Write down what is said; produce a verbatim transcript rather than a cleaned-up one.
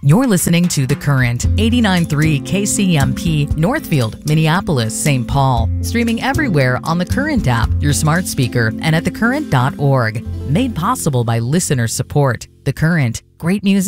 You're listening to The Current, eighty-nine point three K C M P, Northfield, Minneapolis, Saint Paul. Streaming everywhere on The Current app, your smart speaker, and at the current dot org. Made possible by listener support. The Current, great music.